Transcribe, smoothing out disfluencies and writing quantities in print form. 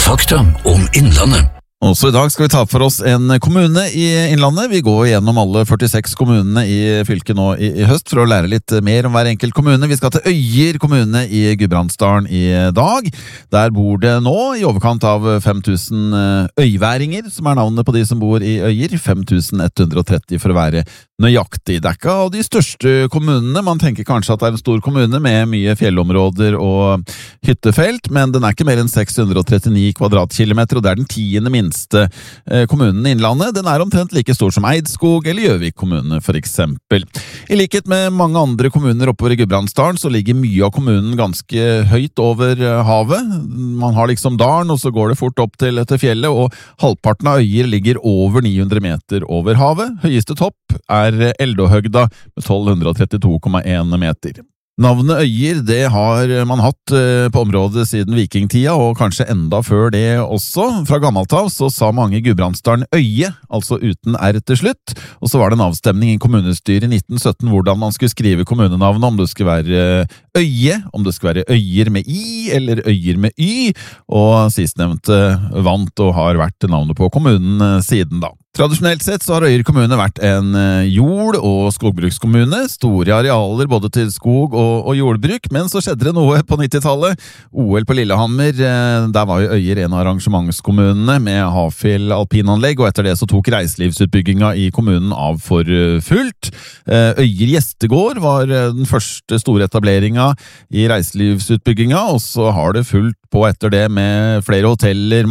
Fakta om Innlandet. Også i dag skal vi ta for oss en kommune i Innlandet. Vi går gjennom alle 46 kommunene i fylket nå i høst for å lære litt mer om hver enkelt kommune. Vi skal til Øyer kommune i Gudbrandsdalen i dag. Der bor det nå i overkant av 5000 øyværinger, som er navnet på de som bor i Øyer. 5130 for å være nøyaktig. Det er ikke av de største kommunene. Man tenker kanskje at det er en stor kommune med mye fjellområder og hyttefelt, men den er ikke mer enn 639 kvadratkilometer, og det er den 10. minste kommunen i Innlandet. Den er omtrent like stor som Eidskog eller Gjøvik kommune, for eksempel. I likhet med mange andre kommuner oppover i Gudbrandsdalen, så ligger mye av kommunen ganske høyt over havet. Man har liksom dalen, og så går det fort opp til fjellet, og halvparten av Øyer ligger over 900 meter over havet. Høyeste topp er Eldåhøgda med 1232,1 meter. Navnet Øyer, det har man hatt på området siden vikingtida, og kanskje enda før det også. Fra gammelt av så sa mange i Gudbrandsdalen Øye, altså uten R til slutt, og så var det en avstemning i kommunestyret i 1917 hvordan man skulle skrive kommunenavnet, om det skulle være Øye, om det skulle være Øyer med I, eller Øyer med Y, og sistnevnte vant og har vært navnet på kommunen siden da. Tradisjonelt sett så har Øyer kommune vært en jord- og skogbrukskommune, store arealer både til skog og jordbruk, men så skjedde det noe på 90-tallet. OL på Lillehammer, der var jo Øyer en av arrangementskommunene med Hafjell alpinanlegg, og etter det så tok reiselivsutbygginga i kommunen av for fullt. Øyer gjestegård var den første store etableringa i reiselivsutbygginga, og så har det fulgt på etter det med flere hoteller,